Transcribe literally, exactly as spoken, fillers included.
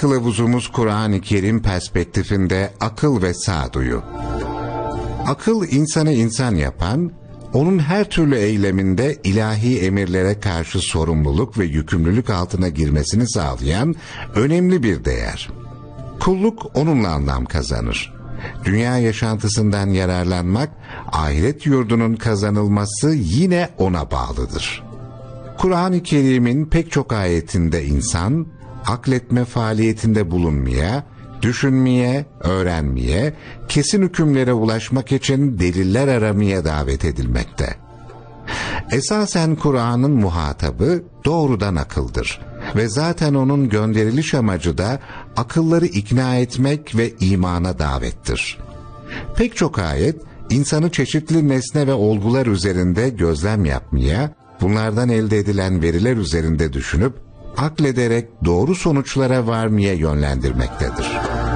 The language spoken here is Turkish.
kılavuzumuz Kur'an-ı Kerim perspektifinde akıl ve sağduyu. Akıl insanı insan yapan, onun her türlü eyleminde ilahi emirlere karşı sorumluluk ve yükümlülük altına girmesini sağlayan önemli bir değer. Kulluk onunla anlam kazanır. Dünya yaşantısından yararlanmak, ahiret yurdunun kazanılması yine ona bağlıdır. Kur'an-ı Kerim'in pek çok ayetinde insan, akletme faaliyetinde bulunmaya, düşünmeye, öğrenmeye, kesin hükümlere ulaşmak için deliller aramaya davet edilmekte. Esasen Kur'an'ın muhatabı doğrudan akıldır ve zaten onun gönderiliş amacı da akılları ikna etmek ve imana davettir. Pek çok ayet, insanı çeşitli nesne ve olgular üzerinde gözlem yapmaya, bunlardan elde edilen veriler üzerinde düşünüp, aklederek doğru sonuçlara varmaya yönlendirmektedir.